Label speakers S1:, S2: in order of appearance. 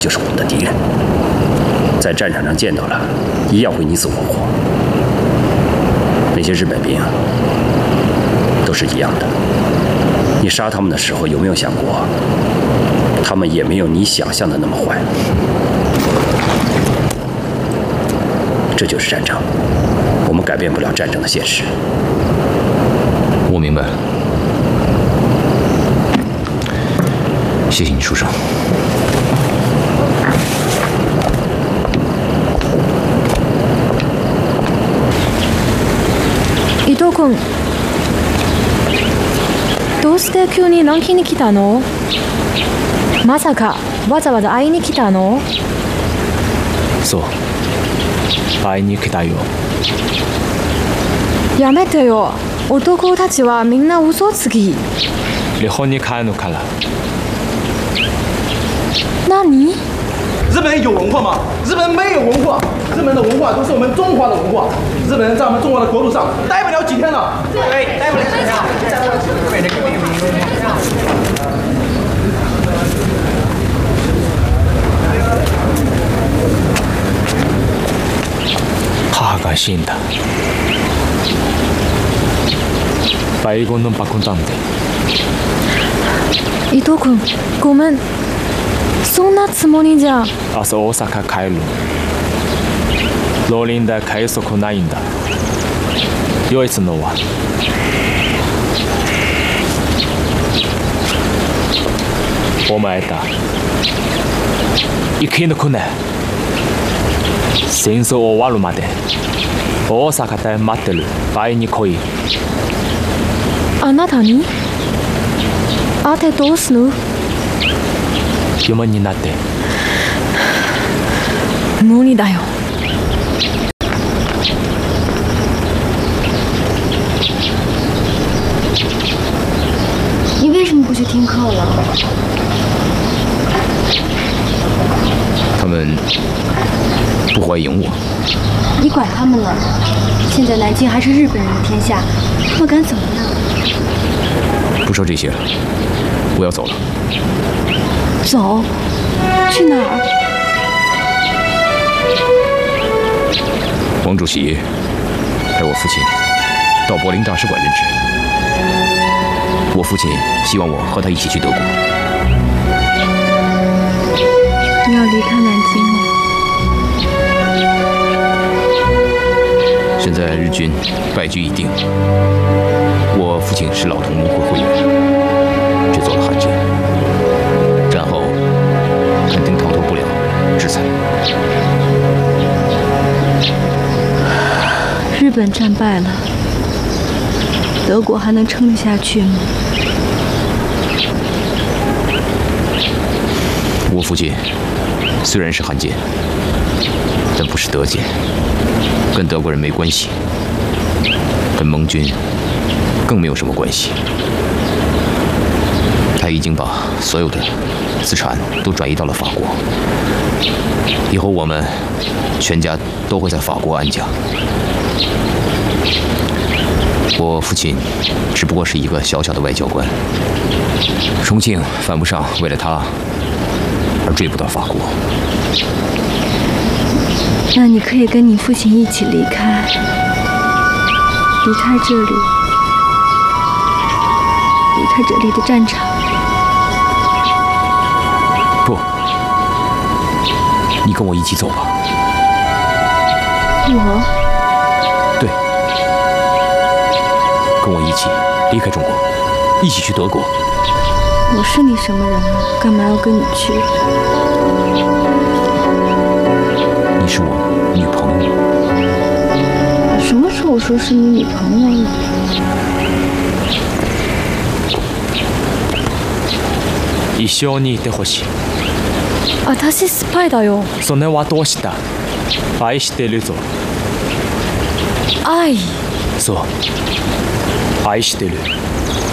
S1: 就是我们的敌人，在战场上见到了，一样会你死我活。那些日本兵都是一样的，你杀他们的时候有没有想过，他们也没有你想象的那么坏。这就是战争，我们改变不了战争的现实。
S2: 我明白了，谢谢你，书生。
S3: 伊藤君、どうして急に南京に来たの？まさかわざわざ会いに来たの？
S4: そう、会いに来たよ。
S3: やめてよ。男たちはみんな嘘つき。
S4: 日本に帰るから。
S3: 何？
S5: 日本人有文化吗？日本人没有文化，日本的文化都是我们中华的文化。日本人在我们中国的国土上待不了几天了。对，待不了几天。
S4: 母が死んだ。米軍の爆弾で。
S3: 伊藤君、ごめん。そんなつもりじゃ。
S4: 明日大阪帰る。ローリンダー快速ないんだ。唯一のはお前だ。生き抜くね。戦争終わるまで大阪で待ってる。会いに来い。
S3: あなたに会ってどうする？
S4: 嫁になって。
S3: 無理だよ。
S6: 你为什么不去听课了？
S2: 他们不怀疑我。
S6: 你管他们呢？现在南京还是日本人的天下，他们敢怎么样？
S2: 不说这些了，我要走了。
S3: 走？去哪儿？
S2: 王主席派我父亲到柏林大使馆任职，我父亲希望我和他一起去德国。
S3: 你要离开南京吗？
S2: 现在日军败局已定，我父亲是老同盟会会员，只做了汉奸，战后肯定逃脱不了制裁。
S3: 日本战败了，德国还能撑得下去吗？
S2: 我父亲虽然是汉奸，但不是德奸，跟德国人没关系，跟盟军更没有什么关系。他已经把所有的资产都转移到了法国，以后我们全家都会在法国安家。我父亲只不过是一个小小的外交官，重庆犯不上为了他而追捕到法国。
S3: 那你可以跟你父亲一起离开，离开这里，离开这里的战场。
S2: 不，你跟我一起走吧。
S3: 我？
S2: 对，跟我一起离开中国，一起去德国。
S3: 我是你什么人了？干嘛要跟你去？
S2: 你是我女朋友。
S3: 什么时候我说是你女朋友了？
S4: 一緒にいてほしい。
S3: 私スパイだよ。
S4: それはどうした？愛してるぞ。
S3: 愛？
S4: そう。愛してる。